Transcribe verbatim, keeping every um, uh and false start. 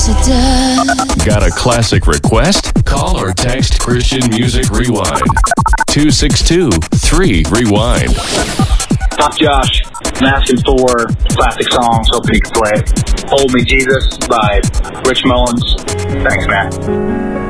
yes it does. Got a classic request? Call or text Christian Music Rewind. two six two, three, rewind. Top Josh. I'm asking for classic songs. Hoping you can play it. Hold Me Jesus by Rich Mullins. Thanks, man.